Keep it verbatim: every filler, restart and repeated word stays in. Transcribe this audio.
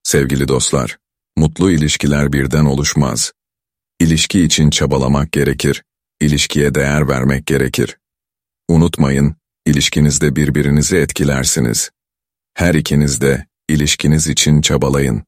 Sevgili dostlar, mutlu ilişkiler birden oluşmaz. İlişki için çabalamak gerekir, ilişkiye değer vermek gerekir. Unutmayın, ilişkinizde birbirinizi etkilersiniz. Her ikiniz de ilişkiniz için çabalayın.